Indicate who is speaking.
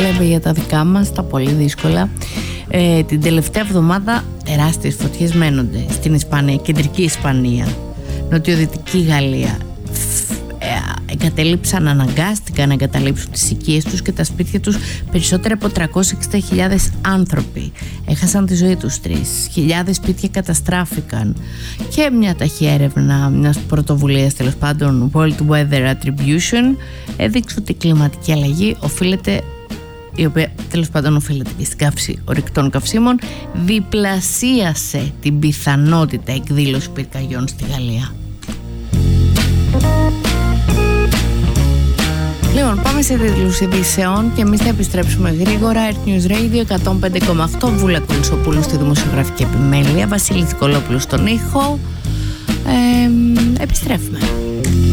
Speaker 1: λέμε για τα δικά μας, τα πολύ δύσκολα. Την τελευταία εβδομάδα τεράστιες φωτιές μένονται στην Ισπανία, κεντρική Ισπανία, νοτιοδυτική Γαλλία. Αναγκάστηκαν να εγκαταλείψουν τις οικίες τους και τα σπίτια τους περισσότεροι από 360.000 άνθρωποι. Έχασαν τη ζωή τους 3.000 σπίτια καταστράφηκαν. Και μια ταχεία έρευνα μιας πρωτοβουλίας, τέλος πάντων, World Weather Attribution, έδειξε ότι η κλιματική αλλαγή η οποία τέλος πάντων οφείλεται και στην καύση ορυκτών καυσίμων, διπλασίασε την πιθανότητα εκδήλωση πυρκαγιών στη Γαλλία. Λοιπόν, πάμε σε τίτλους ειδήσεων και εμείς θα επιστρέψουμε γρήγορα. Earth News Radio 105,8, Βούλα Κουλσοπούλου στη δημοσιογραφική επιμέλεια, Βασίλης Δικολόπουλος στον ήχο. Επιστρέφουμε.